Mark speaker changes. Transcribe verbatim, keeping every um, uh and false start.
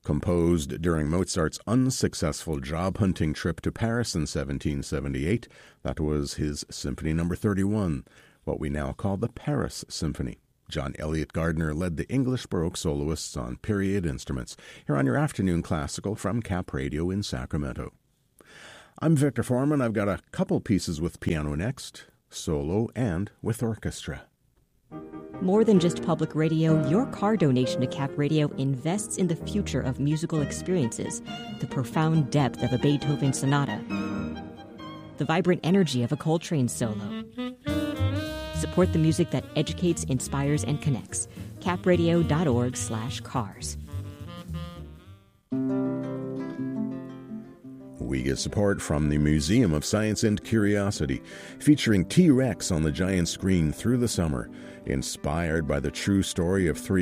Speaker 1: Composed during Mozart's unsuccessful job-hunting trip to Paris in seventeen seventy-eight, that was his Symphony Number thirty-one, what we now call the Paris Symphony. John Elliott Gardner led the English Baroque soloists on period instruments, here on your afternoon classical from Cap Radio in Sacramento. I'm Victor Foreman. I've got a couple pieces with piano next, solo and with orchestra.
Speaker 2: More than just public radio, your car donation to Cap Radio invests in the future of musical experiences, the profound depth of a Beethoven sonata, the vibrant energy of a Coltrane solo. Support the music that educates, inspires, and connects. capradio.org slash cars.
Speaker 1: We get support from the Museum of Science and Curiosity, featuring T-Rex on the giant screen through the summer, inspired by the true story of three